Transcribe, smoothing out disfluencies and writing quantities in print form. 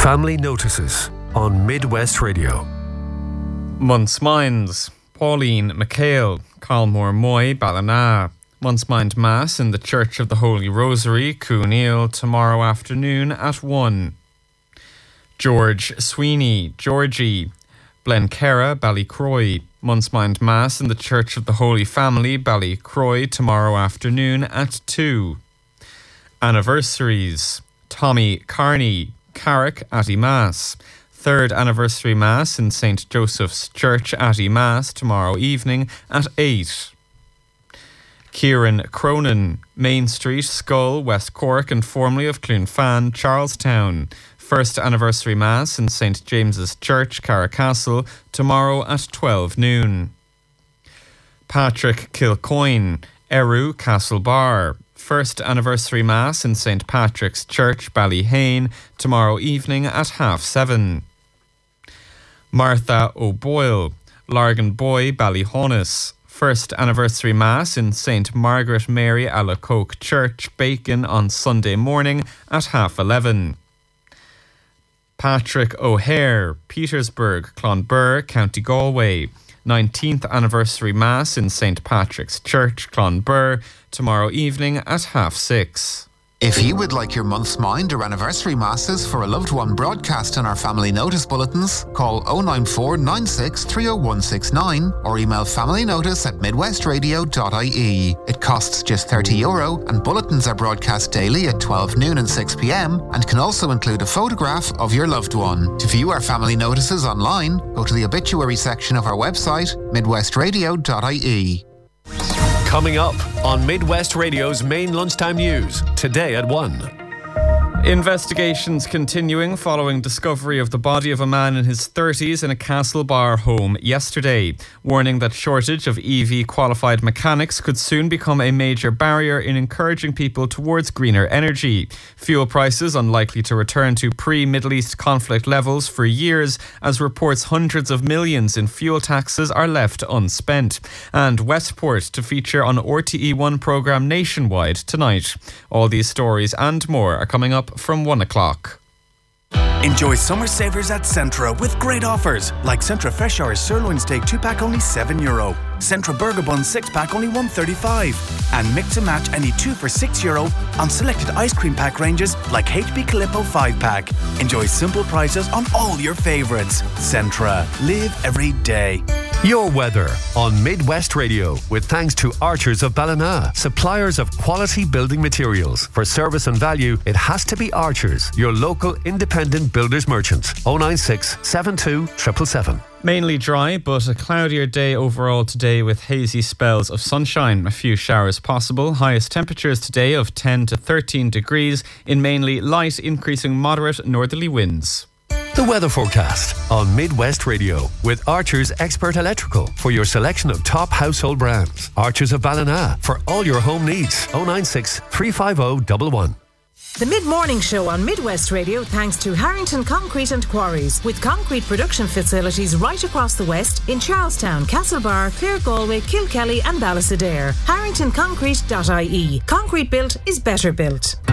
Family Notices on Midwest Radio. Monthsminds, Pauline McHale, Calmore Moy, Ballina. Monthsmind Mass in the Church of the Holy Rosary, Cooneil, tomorrow afternoon at 1. George Sweeney, Georgie, Blenkerra, Ballycroy. Monthsmind Mass in the Church of the Holy Family, Ballycroy, tomorrow afternoon at 2. Anniversaries, Tommy Carney, Carrick, Atty Mass. 3rd anniversary Mass in St. Joseph's Church, Atty Mass, tomorrow evening at 8. Kieran Cronin, Main Street, Skull, West Cork, and formerly of Cloonfan, Charlestown. 1st anniversary Mass in St. James's Church, Carricastle, tomorrow at 12 noon. Patrick Kilcoyne, Eru, Castlebar. 1st anniversary Mass in St. Patrick's Church, Ballyhane, tomorrow evening at 7:30. Martha O'Boyle, Largan Boy, Ballyhonus. 1st anniversary Mass in St. Margaret Mary Alacoque Church, Bacon, on Sunday morning at 11:30. Patrick O'Hare, Petersburg, Clonbur, County Galway. 19th anniversary Mass in St. Patrick's Church, Clonbur, tomorrow evening at 6:30. If you would like your month's mind or anniversary masses for a loved one broadcast on our family notice bulletins, call 094 96 30169 or email familynotice@midwestradio.ie. It costs just €30 and bulletins are broadcast daily at 12 noon and 6 p.m. and can also include a photograph of your loved one. To view our family notices online, go to the obituary section of our website, midwestradio.ie. Coming up on Midwest Radio's main lunchtime news, today at 1. Investigations continuing following discovery of the body of a man in his 30s in a Castlebar home yesterday, warning that shortage of EV qualified mechanics could soon become a major barrier in encouraging people towards greener energy. Fuel prices unlikely to return to pre-Middle East conflict levels for years, as reports hundreds of millions in fuel taxes are left unspent. And Westport to feature on RTE1 programme nationwide tonight. All these stories and more are coming up from 1 o'clock. Enjoy summer savers at Centra with great offers like Centra Fresh Hours Sirloin Steak 2-pack only €7, Centra Burger Bun 6-pack only $1.35, and mix and match any 2 for €6 on selected ice cream pack ranges like HB Calippo 5-pack. Enjoy simple prices on all your favourites. Centra. Live every day. Your weather on Midwest Radio, with thanks to Archers of Ballina, suppliers of quality building materials. For service and value, it has to be Archers, your local independent builders merchant. 096 72 777. Mainly dry, but a cloudier day overall today with hazy spells of sunshine. A few showers possible. Highest temperatures today of 10 to 13 degrees in mainly light, increasing moderate northerly winds. The weather forecast on Midwest Radio with Archers Expert Electrical for your selection of top household brands. Archers of Ballina for all your home needs. 096 350 111. The Mid-Morning Show on Midwest Radio thanks to Harrington Concrete and Quarries, with concrete production facilities right across the West in Charlestown, Castlebar, Clare Galway, Kilkelly and Ballysadare. HarringtonConcrete.ie. Concrete built is better built.